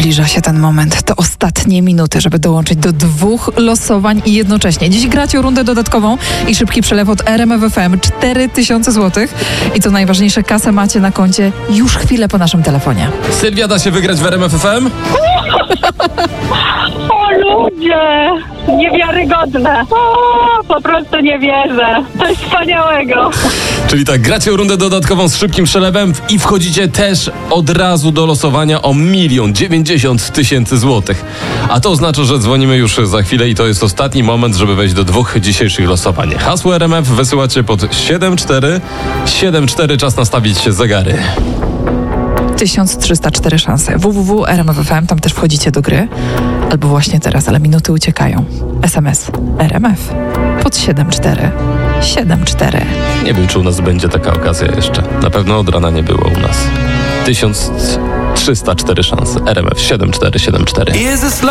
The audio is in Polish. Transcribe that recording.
Zbliża się ten moment. To ostatnie minuty, żeby dołączyć do 2 losowań i jednocześnie. Dziś gracie o rundę dodatkową i szybki przelew od RMF FM 4000 zł. I co najważniejsze, kasę macie na koncie już chwilę po naszym telefonie. Sylwia, da się wygrać w RMF FM? O ludzie! Niewiarygodne! Po prostu nie wierzę. Coś wspaniałego. Czyli tak, gracie o rundę dodatkową z szybkim przelewem i wchodzicie też od razu do losowania o 1 090 000 złotych. A to oznacza, że dzwonimy już za chwilę i to jest ostatni moment, żeby wejść do 2 dzisiejszych losowań. Hasło RMF wysyłacie pod 7474. Czas nastawić zegary. 1304 szanse. www.rmf.fm, tam też wchodzicie do gry. Albo właśnie teraz, ale minuty uciekają. SMS RMF pod 7474. Nie wiem, czy u nas będzie taka okazja jeszcze. Na pewno od rana nie było u nas. 1304 szanse. RMF 7474.